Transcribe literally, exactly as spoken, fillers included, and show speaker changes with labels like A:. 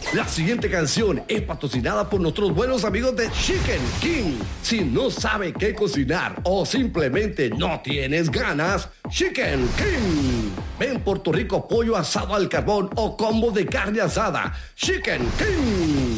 A: La siguiente canción es patrocinada por nuestros buenos amigos de Chicken King. Si no sabe qué cocinar o simplemente no tienes ganas, Chicken King. Ven Puerto Rico pollo asado al carbón o combo de carne asada. Chicken King.